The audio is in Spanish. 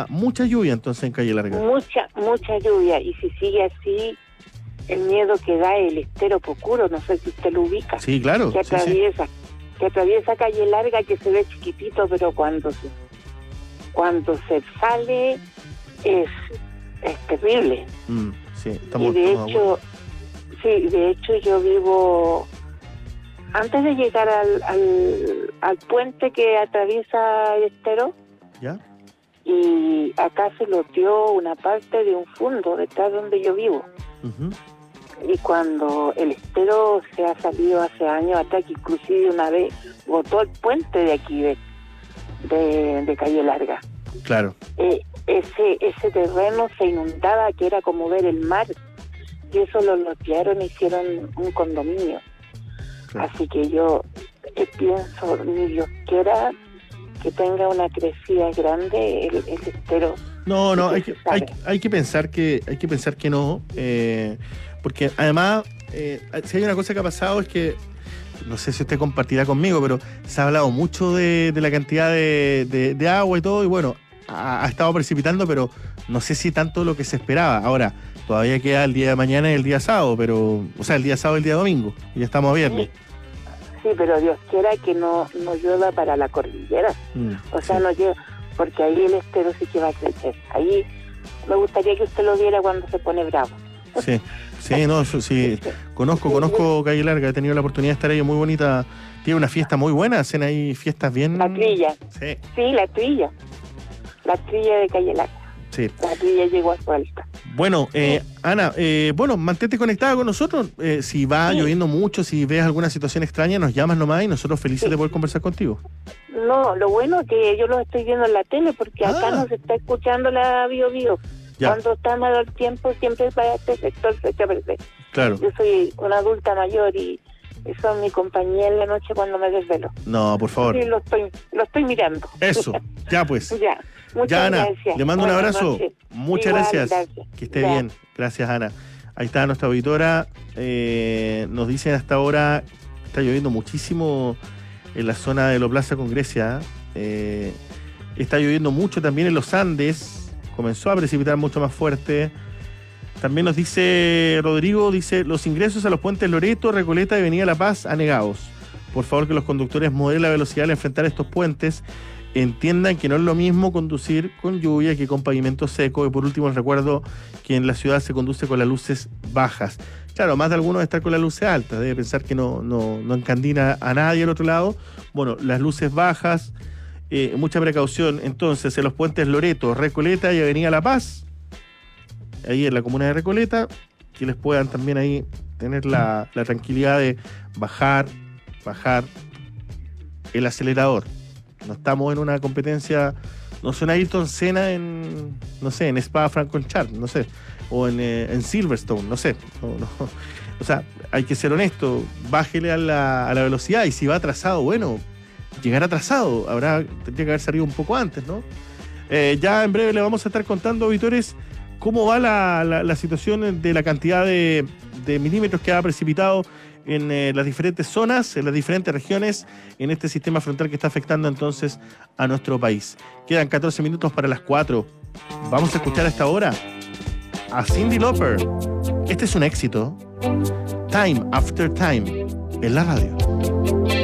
mucha lluvia entonces en Calle Larga. Mucha lluvia, y si sigue así, el miedo que da el estero Pocuro, no sé si usted lo ubica. Sí, claro. Que atraviesa Calle Larga, que se ve chiquitito, pero cuando se sale es terrible. Sí, y de hecho yo vivo antes de llegar al puente que atraviesa el estero. ¿Ya? Y acá se loteó una parte de un fondo detrás donde yo vivo. Uh-huh. Y cuando el estero se ha salido hace años atrás, que inclusive una vez botó el puente de aquí de Calle Larga. Claro. Ese terreno se inundaba, que era como ver el mar, y eso lo lotearon e hicieron un condominio. Claro. Así que yo pienso, ni Dios quiera que tenga una crecida grande el estero. No, hay que pensar que no, porque además, si hay una cosa que ha pasado es que, no sé si usted compartirá conmigo, pero se ha hablado mucho de la cantidad de agua y todo, y bueno, ha estado precipitando, pero no sé si tanto lo que se esperaba. Ahora, todavía queda el día de mañana y el día sábado, el día sábado y el día domingo, y ya estamos a viernes. Sí, pero Dios quiera que no llueva para la cordillera. No llueva, porque ahí el estero sí que va a crecer. Ahí me gustaría que usted lo viera cuando se pone bravo. Sí, conozco Calle Larga, he tenido la oportunidad de estar ahí, muy bonita. Tiene una fiesta muy buena, hacen ahí fiestas bien... La trilla. Sí, la trilla. La trilla de Calle Larga. Sí. La trilla llegó a suelta. Bueno, Ana, mantente conectada con nosotros. Si va lloviendo mucho, si ves alguna situación extraña, nos llamas nomás y nosotros felices de poder conversar contigo. No, lo bueno es que yo lo estoy viendo en la tele, porque acá no se está escuchando la Bio Bio. Ya. Cuando está mal el tiempo, siempre para este sector se echa a perder. Claro. Yo soy una adulta mayor y eso es mi compañía en la noche cuando me desvelo. No, por favor. Sí, lo estoy mirando. Eso, ya pues. Ya. Muchas Ana, gracias. Le mando un abrazo. Noches. Muchas gracias. Que esté bien. Gracias, Ana. Ahí está nuestra auditora. Nos dicen hasta ahora, está lloviendo muchísimo en la zona de la Plaza con Grecia. Está lloviendo mucho también en los Andes. Comenzó a precipitar mucho más fuerte. También nos dice Rodrigo, los ingresos a los puentes Loreto, Recoleta y Avenida La Paz anegados. Por favor, que los conductores moderen la velocidad al enfrentar estos puentes. Entiendan que no es lo mismo conducir con lluvia que con pavimento seco. Y por último, les recuerdo que en la ciudad se conduce con las luces bajas. Claro, más de algunos estar con las luces altas. Debe pensar que no encandina a nadie al otro lado. Bueno, las luces bajas, mucha precaución. Entonces, en los puentes Loreto, Recoleta y Avenida La Paz, ahí en la comuna de Recoleta, que les puedan también ahí tener la tranquilidad de bajar el acelerador. No estamos en una competencia, no son Ayrton Senna en Spa-Francorchamps, no sé, o en Silverstone, no sé. No. O sea, hay que ser honesto, bájele a la velocidad, y si va atrasado, bueno, llegará atrasado, tendría que haber salido un poco antes, ¿no? Ya en breve le vamos a estar contando, auditores, cómo va la situación de la cantidad de milímetros que ha precipitado en las diferentes zonas, en las diferentes regiones, en este sistema frontal que está afectando entonces a nuestro país. Quedan 14 minutos para las 4. Vamos a escuchar a esta hora a Cyndi Lauper. Este es un éxito. Time After Time, en la radio.